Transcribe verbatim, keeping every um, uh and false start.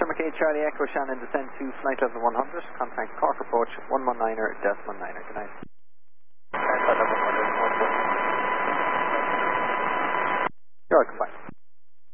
Sherman K, Charlie Echo, Shannon, descend to flight level one hundred, contact Cork approach one one niner, decimal niner. Good night.